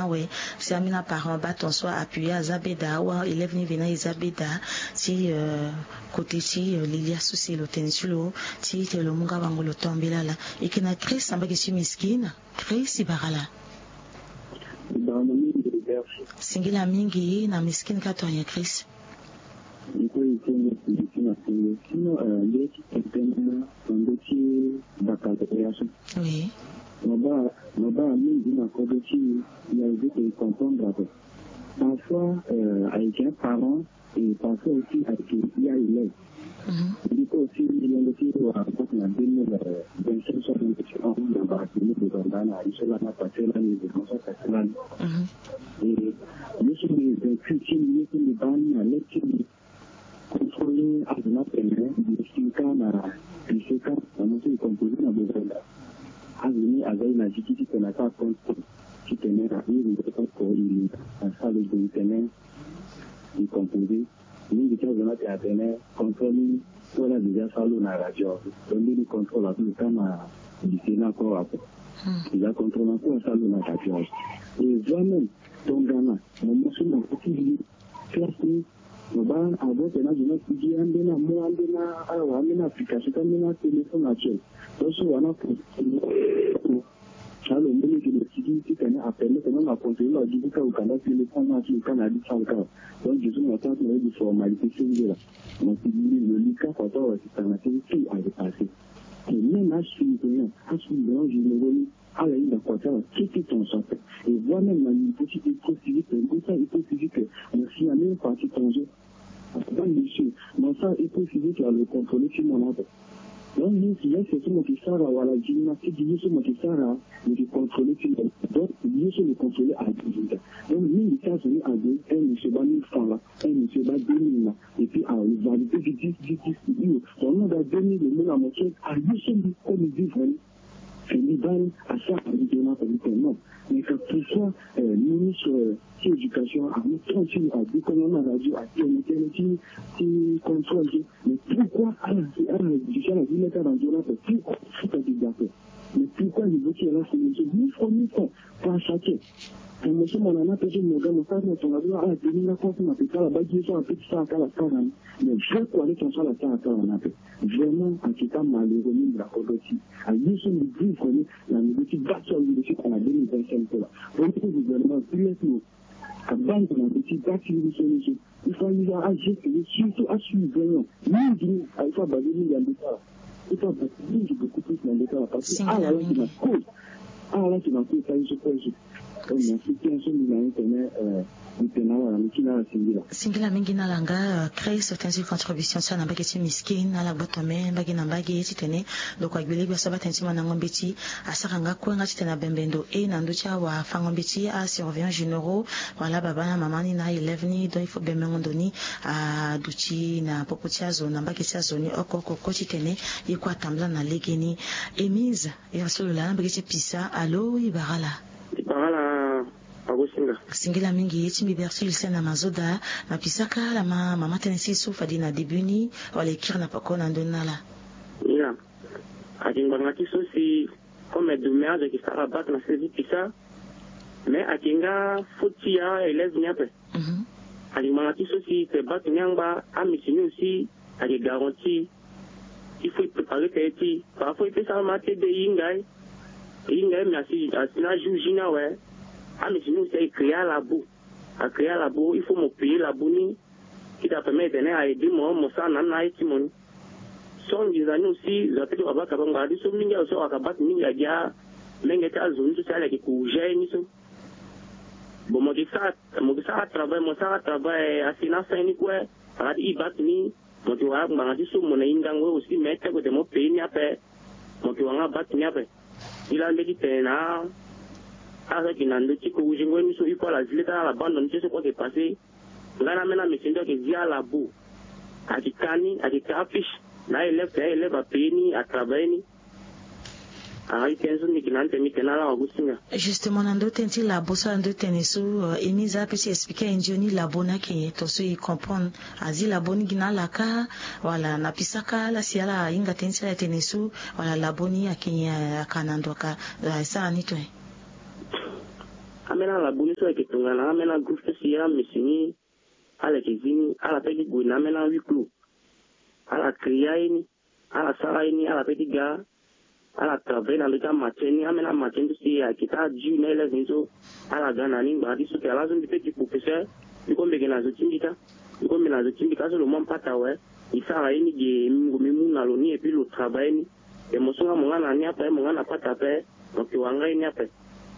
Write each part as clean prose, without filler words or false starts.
ouais si amina parent bat on soit appuyé à zabeda ou élève ni venant zabeda si côté si lilia souci le tensulo si te le munga bango le tombela là et que na Chris samba que si miskina Chris barala singila mingi na miskini katonya Chris oui. Parfois avec un parent et parfois aussi avec il y a élève. Du coup aussi il y a aussi en 2025 sur on va continuer de condamner à Isola na passer là les conseils personnels. Et nous sommes des critiques, nous sommes des bannes à l'étude contrôler à la peine de 5 ans à 5 ans on a composé dans besoin là. À venir avec la justice qu'on n'a pas compris. Qui tenait à vivre de façon coordonnée, en salle de tenir, y composer, nous étions vraiment à tenir, contrôler, on a déjà fallu la radio, donner le contrôle à tout le temps à du Sénat encore après. Il a contrôlé encore en salle de la radio. Et vraiment, ton gamin, mon monsieur m'a petit classe, mon ban, avant que je n'ai dit, on a moi, on a application, on a téléphone actuel. Donc, on a pour alors, nous qui nous appelé, on a continué à dire qu'au Canada, c'est le point qui est Canada, donc, je suis en train de faire formalité civile. Donc, le LICA, pour toi, c'est un atelier qui a dépassé. Et même à suivre, je me relis à la ligne d'Aquateur, qui est ton sorte. Et voir même la petite éco-civile, comme ça, éco-civile, on s'y a même parti ton jeu. Donc, monsieur, dans ça, éco-civile, tu as le contrôler sur mon ordre. Donc, il y a ce qui sert à la gymnastique, il y a ce qui sert à le contrôler sur le donc, il y a ce qui contrôler à l'État. Donc, nous, les États-Unis à deux, un monsieur bat 1000 francs là, un monsieur bat 2000 là, et puis à la validité du 10, on a 2000 de mille à moitié, à lui seul, comme il dit vraiment, c'est libéral à ça, non. Mais que tout soit, ministre de l'éducation, à nous tranquille, à dire qu'on a la radio, à dire qui contrôle, mais pourquoi, je suis à la ville, l'état dans le journal, pourquoi, mais pourquoi les votes là, c'est monsieur, 1000 francs, par chacun. Et monsieur, mon an a perdu mon gars, mon frère, son avion, à la télé, la France, on a fait ça, la bague, ils ont fait ça, à la fin, mais je crois aller comme ça, la fin, on a fait. Vraiment, en tout cas, malheureux, de la Cordotie. À lui, je me dis, vraiment, la négative bâtiment, on a 2025 là. Donc, le gouvernement, plus nous, à banque, on a des petits bâtiments, il faut aller à agir, surtout à suivre, vraiment. Nous, il faut baser dans l'État. Il faut baser beaucoup plus dans l'État, parce que, là, c'est la cause. Là, c'est la cause, ça y est, je crois, singila mingi na langa créer certaines contributions sana mbaki miskin na la botome mbaki na mbaki titene donc kwa gbele bia sabata ntima na ngombeti asakanga ko ngati tena bembendo e na ndocha wa fangombeti a surveillant généraux voilà baba na mama ni na 11 donc il faut bemengo ni a duchi na popotia zone mbaki tia zone okoko titene yekwa tambla na legeni emise ya solo la mbaki pisa allo ibarala singila mingi yechi miberti lisena mazoda na pisaka la mama tenesi sufa dina debuni wale kira na pakona ndonala ya akinga kiso si comme dommage qui sera battre na sezi pisa mais akinga futia élève nyape akinga kiso si te battre nyamba amisini aussi a des garanties il faut préparer teti parfois il peut ça mater de ingai merci asina jujina ouais. Mais si nous c'est créer la boue, à créer la boue, il faut me payer la boue qui t'a permis de à aider moi, mon sang n'a été mon. Son des années aussi, j'ai fait avoir qu'à regarder sur minga aussi à battre minga dia, minga à zone tout ça là qui couche ni so. Bon moi ça travaille assez na fin ni quoi, à dire battre ni, moi tu vois moi dit sur mon ingango aussi mettre que de mon payer ni après, moi tu vois battre ni après. Il a dit na avec une année qui couche ni so il faut la ville à la bande on sait ce quoi qui est passé. Là maintenant mais c'est que via la boue. À des cani, à des cafiches. Na élève à payer à travailler ni. Justement, nando tenti la bossa nando tenesu emiza pesi expliquer injoni la bona ki to so y comprendre azi la boni gina la ka wala na pisaka la siala inga tenti la tenesu wala la boni akini akanando ka sa ni to amena la boni so ke tongana amena groupe si ya mesini ala kizini ala peki gwina amena wiklu ala kriyaini ala saraini ala peki ga ala travail na lika mateni amena mateni si ya kita ju na ele zinzo ala gana ni ba diso ke ala zo ndi peki professeur ndiko mbeke na zo timbika ndiko mbeke na zo timbika so lo mpata we isara ini ge ngumi muna lo ni epi lo travail ni e mosonga mongana ni apa mongana pata pe donc wanga ni apa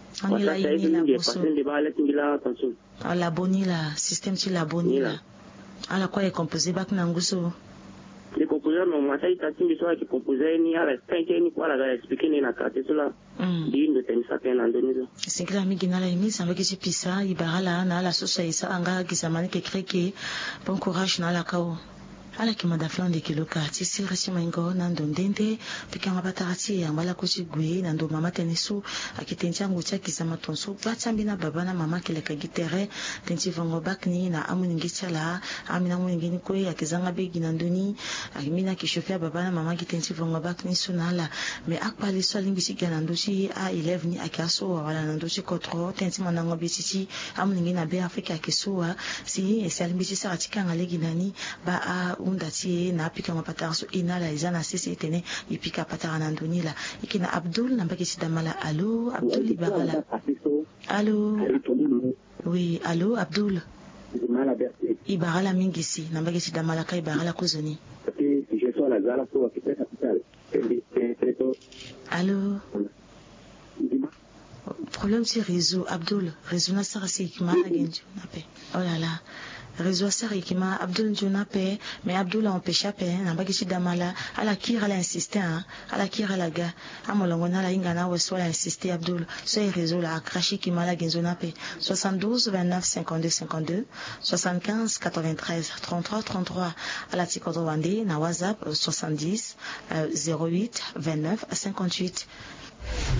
la boni la système tu la boni la ala quoi est composé bak nanguso les composés non moi ça ita timbi so qui composé ni ala 5 ni quoi la expliquer ni na carte cela din de tenisa pen andonizo sikla mi gina la imi ça avec pisa ibarala na la sosa isa anga kisamani ke kreke bon courage na la kao ala ki madaflan de kiloka ti sira si maingo nando ndende pika mabatarati ya mala kuchi gwe nando mama tenisu akitentia ngucha kisama tonso batsambi na baba na mama keleka gitere tenti vongo bakni na amuningi chala amina muningini kwe akizanga begi nandoni akimina kishofia baba na mama kitenti vongo bakni sunala me akpali so limbisi ganandoshi a 11 ni akaso wala nandoshi kotro tenti manango bisisi amuningi na be afrika kisoa si esalimbisi sa atika ngalegi nani ba a undati na pika mapatara so inala izana sisi tene ipika patara na ndonila ikina Abdul nambaki sidamala allo Abdul ibarala allo oui allo Abdul ibarala mingisi nambaki sidamala kai ibarala kuzoni allo problème c'est réseau Abdul réseau na sarasi kimana genju nape oh là là réseau sari kima Abdul Jonape mais Abdul a empêché pe nambaki shidamala ala kira la insister ala kira la ga amolongo na la ingana weso la insister Abdul so réseau la crashi kima la genzonape 72 29 52 52 75 93 33 33 ala tikodo wande na WhatsApp 70 08 29 58